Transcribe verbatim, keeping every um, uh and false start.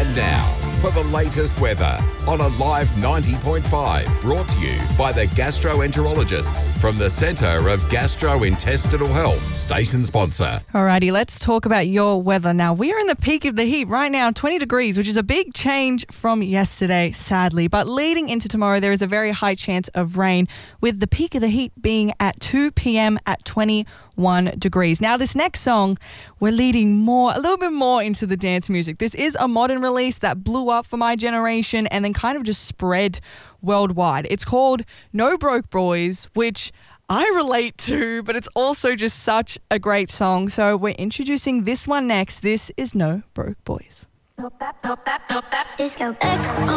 And now, for the latest weather on Alive ninety point five, brought to you by the gastroenterologists from the Centre of Gastrointestinal Health, station sponsor. Alrighty, let's talk about your weather now. We are in the peak of the heat right now, twenty degrees, which is a big change from yesterday, sadly. But leading into tomorrow, there is a very high chance of rain, with the peak of the heat being at two p.m. at twenty-one degrees. Now, this next song, we're leading more, a little bit more into the dance music. This is a modern release that blew up for my generation and then kind of just spread worldwide. It's called No Broke Boys, which I relate to, but it's also just such a great song. So we're introducing this one next. This is No Broke Boys. Disco X